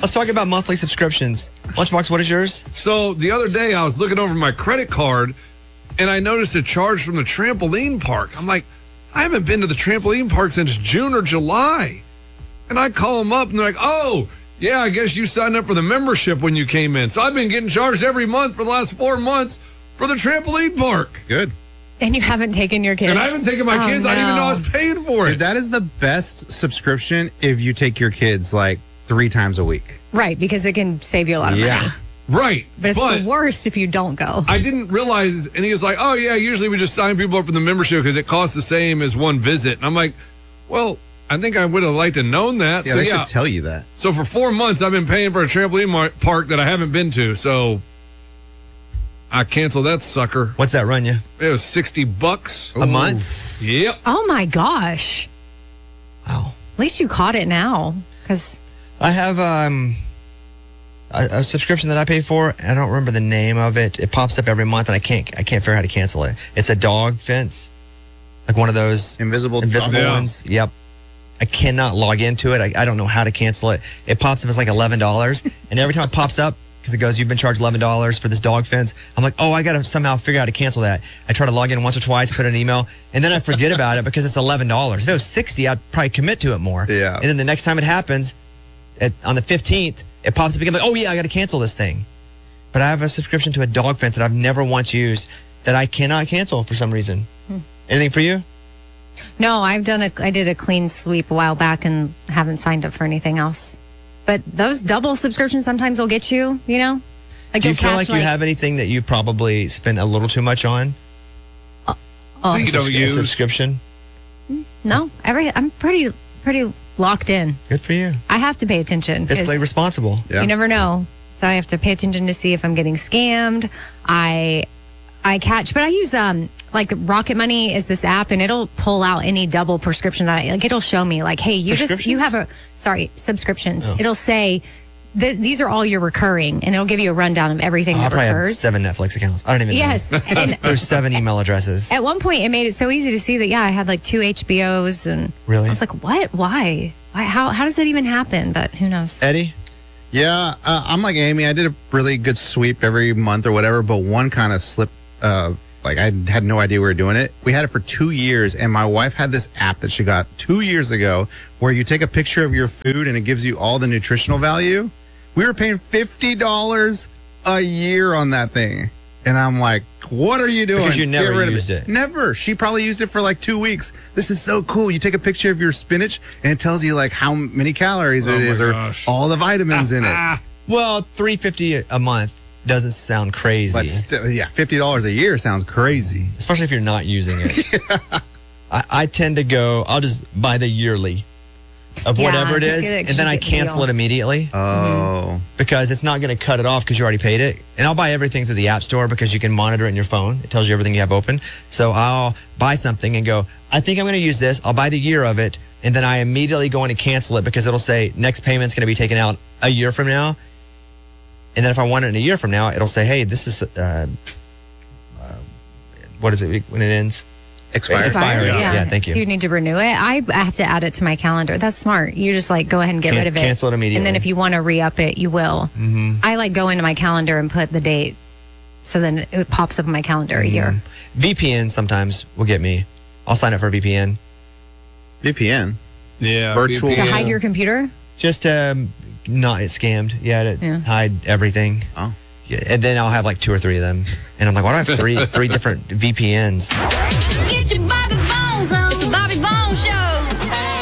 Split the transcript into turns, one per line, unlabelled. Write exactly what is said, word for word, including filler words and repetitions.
Let's talk about monthly subscriptions. Lunchbox, what is yours?
So the other day I was looking over my credit card and I noticed a charge from the trampoline park. I'm like, I haven't been to the trampoline park since June or July. And I call them up and they're like, oh, yeah, I guess you signed up for the membership when you came in. So I've been getting charged every month for the last four months for the trampoline park.
Good.
And you haven't taken your kids.
And I haven't taken my
oh,
kids.
No.
I didn't even know I was paying for it.
Dude, that is the best subscription if you take your kids like three times a week.
Right, because it can save you a lot of
Yeah.
money.
Right.
But it's the worst if you don't go.
I didn't realize, and he was like, oh, yeah, usually we just sign people up for the membership because it costs the same as one visit. And I'm like, well, I think I would have liked to known that.
Yeah,
so,
they
yeah.
should tell you that.
So for four months, I've been paying for a trampoline mar- park that I haven't been to. So I canceled that sucker.
What's that run you?
It was sixty bucks.
A month?
Yep.
Oh, my gosh.
Wow.
At least you caught it now. Because
I have um, a, a subscription that I pay for. I don't remember the name of it. It pops up every month, and I can't I can't figure out how to cancel it. It's a dog fence, like one of those
Invisible,
invisible
Yeah.
ones. Yep. I cannot log into it. I, I don't know how to cancel it. It pops up as like eleven dollars, and every time it pops up, because it goes, you've been charged eleven dollars for this dog fence. I'm like, oh, I got to somehow figure out how to cancel that. I try to log in once or twice, put an email, and then I forget about it because it's eleven dollars. If it was sixty, I'd probably commit to it more.
Yeah.
And then the next time it happens, at, on the fifteenth, it pops up again, like, oh, yeah, I got to cancel this thing. But I have a subscription to a dog fence that I've never once used that I cannot cancel for some reason.
Hmm.
Anything for you?
no, I've done a, I did a clean sweep a while back and haven't signed up for anything else. But those double subscriptions sometimes will get you, you know? Like
Do you
you'll
feel
catch,
like you have anything that you probably spend a little too much on?
oh,
You don't
A
use.
subscription?
no, every I'm pretty pretty locked in.
Good for you.
I have to pay attention. 'cause
Fiscally responsible.
Yeah.
You never know. So I have to pay attention to see if I'm getting scammed. I I catch, but I use um like Rocket Money is this app, and it'll pull out any double prescription that I like. It'll show me like, hey, you just you have a sorry subscriptions.
Oh.
It'll say that these are all your recurring, and it'll give you a rundown of everything
Oh, I
that
probably have
recurs.
seven Netflix accounts. I don't even
Yes,
know.
and
There's seven email addresses.
at one point it made it so easy to see that yeah, I had like two H B Os, and
Really?
I was like, what? Why? Why? How? How does that even happen? But who knows?
Eddie?
Yeah, uh, I'm like Amy. I did a really good sweep every month or whatever, but one kind of slipped. Uh, like I had no idea we were doing it. We had it for two years, and my wife had this app that she got two years ago where you take a picture of your food and it gives you all the nutritional value. We were paying fifty dollars a year on that thing. And I'm like, what are you doing?
Because you never
Get rid of
used it.
Never. She probably used it for like two weeks. This is so cool. You take a picture of your spinach and it tells you like how many calories
Oh
it
my
is or
gosh.
all the vitamins in it.
Well, three hundred fifty dollars a month doesn't sound crazy.
But still, yeah, fifty dollars a year sounds crazy.
Especially if you're not using it. I, I tend to go, I'll just buy the yearly of
Yeah,
whatever it
just
is,
get it
and
'cause
then
you
I
get the
cancel
deal.
it immediately
Oh.
because it's not going to cut it off because you already paid it. And I'll buy everything through the App Store because you can monitor it in your phone. It tells you everything you have open. So I'll buy something and go, I think I'm going to use this. I'll buy the year of it. And then I immediately go in and cancel it because it'll say next payment's going to be taken out a year from now. And then if I want it in a year from now, it'll say, hey, this is, uh, uh, what is it when it ends?
Expired.
Expired. Yeah. Yeah, thank you.
So you need to renew it. I I have to add it to my calendar. That's smart. You just like go ahead and get
Can-
rid of it.
cancel it immediately.
And then if you want to re-up it, you will.
Mm-hmm.
I like go into my calendar and put the date. So then it pops up in my calendar a year.
V P N sometimes will get me. I'll sign up for a V P N
V P N.
Yeah.
Virtual-
To
V P N.
hide your computer?
just to um, not get scammed. Yeah, to
Yeah.
hide everything.
Oh.
Yeah, and then I'll have like two or three of them. And I'm like, why do I have three three different V P Ns?
Get your Bobby